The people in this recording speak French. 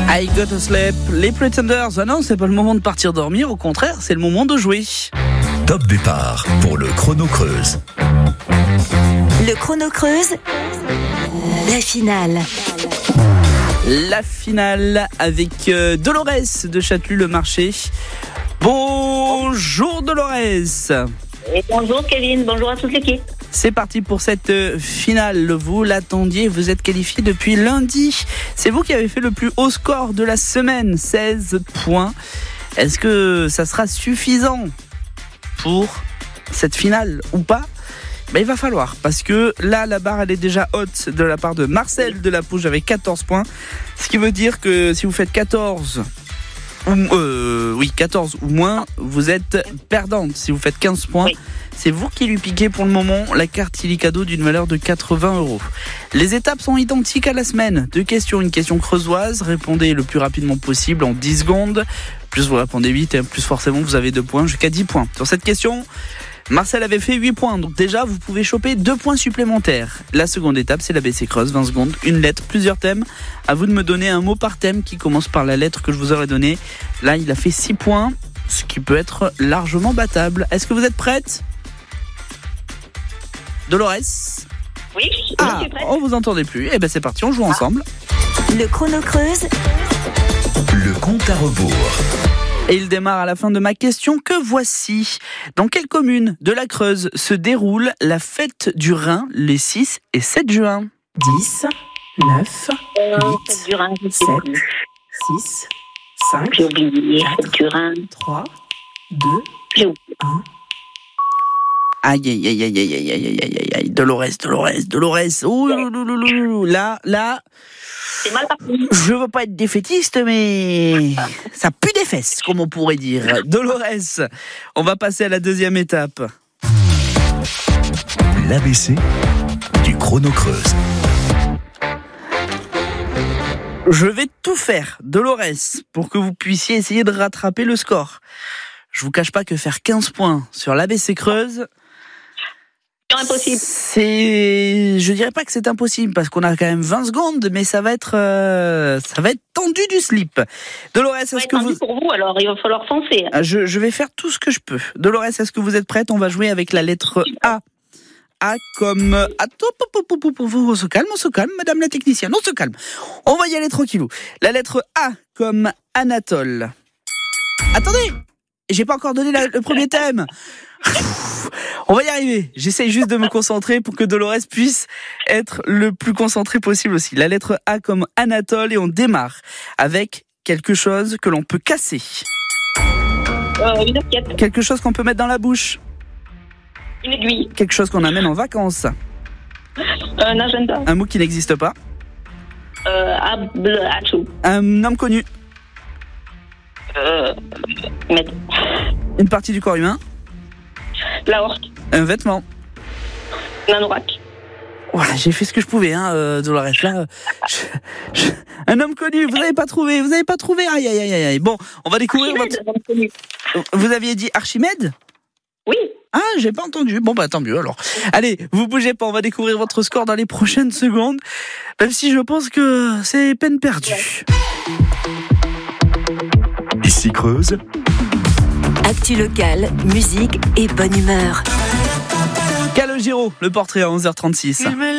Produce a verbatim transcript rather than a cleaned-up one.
I Got to Sleep, les Pretenders. Ah non, c'est pas le moment de partir dormir, au contraire, c'est le moment de jouer. Top départ pour le Chrono Creuse. Le Chrono Creuse, la finale. La finale avec euh, Dolores de Châtellus-le-Marché. Bonjour Dolores. Et bonjour Kevin, bonjour à toute l'équipe. C'est parti pour cette finale. Vous l'attendiez, vous êtes qualifié depuis lundi. C'est vous qui avez fait le plus haut score de la semaine, seize points. Est-ce que ça sera suffisant pour cette finale ou pas? Ben, il va falloir, parce que là, la barre, elle est déjà haute de la part de Marcel de la Pouge avec quatorze points. Ce qui veut dire que si vous faites quatorze, ou, euh, oui, quatorze ou moins, vous êtes perdante. Si vous faites quinze points, oui. C'est vous qui lui piquez pour le moment la carte illicadeau d'une valeur de quatre-vingts euros. Les étapes sont identiques à la semaine. Deux questions, une question creusoise. Répondez le plus rapidement possible en dix secondes. Plus vous répondez vite, plus forcément vous avez deux points, jusqu'à dix points. Sur cette question, Marcel avait fait huit points, donc déjà vous pouvez choper deux points supplémentaires. La seconde étape, c'est l'A B C Creuse, vingt secondes, une lettre, plusieurs thèmes. À vous de me donner un mot par thème qui commence par la lettre que je vous aurais donnée. Là, il a fait six points, ce qui peut être largement battable. Est-ce que vous êtes prête ? Dolores ? Oui, ah, je suis prête. On vous entendait plus. Eh ben c'est parti, on joue ah. ensemble. Le Chrono Creuse. Le compte à rebours. Et il démarre à la fin de ma question que voici. Dans quelle commune de la Creuse se déroule la fête du Rhin les six et sept juin ? dix, neuf, Euh, huit, du Rhin, je sais sept, plus. six, cinq, J'ai oublié. quatre, Du Rhin. trois, deux, J'ai oublié. un. Aïe, aïe, aïe, aïe, aïe, aïe, aïe, aïe, aïe, aïe, Dolores, Dolores, Dolores. Ouh, loulouloulou. Là, là, C'est mal parti. je veux pas être défaitiste, mais ça pue des fesses, comme on pourrait dire. Dolores, on va passer à la deuxième étape. L'A B C du Chrono Creuse. Je vais tout faire, Dolores, pour que vous puissiez essayer de rattraper le score. Je vous cache pas que faire quinze points sur l'A B C Creuse, Impossible. c'est, je dirais pas que c'est impossible parce qu'on a quand même vingt secondes, mais ça va être, euh, ça va être tendu du slip. Dolores, est-ce C'est que vous, pour vous, alors il va falloir foncer. je, je vais faire tout ce que je peux. Dolores, est-ce que vous êtes prête ? On va jouer avec la lettre A. A comme... Attends, on se calme, on se calme, madame la technicienne, on se calme. On va y aller tranquillou. La lettre A comme Anatole. Attendez, j'ai pas encore donné la, le premier thème. On va y arriver. J'essaye juste de me concentrer pour que Dolores puisse être le plus concentré possible aussi. La lettre A comme Anatole et on démarre avec quelque chose que l'on peut casser. Euh, une assiette. Quelque chose qu'on peut mettre dans la bouche. Une aiguille. Quelque chose qu'on amène en vacances. Un agenda. Un mot qui n'existe pas. Euh, able, achou. Un homme connu. Euh, mettre. Une partie du corps humain. La horte. Un vêtement. Un anorak. Voilà, j'ai fait ce que je pouvais, hein, euh, Dolores. Là, euh, je, je, un homme connu, vous n'avez pas trouvé, vous n'avez pas trouvé. Aïe, aïe, aïe, aïe. Bon, on va découvrir Archimède, votre... Vous aviez dit Archimède ? Oui. Ah, j'ai pas entendu. Bon, bah, tant mieux, alors. Allez, vous bougez pas, on va découvrir votre score dans les prochaines secondes. Même si je pense que c'est peine perdue. Ici Creuse. Actu locale, musique et bonne humeur. Calogero, le portrait à onze heures trente-six.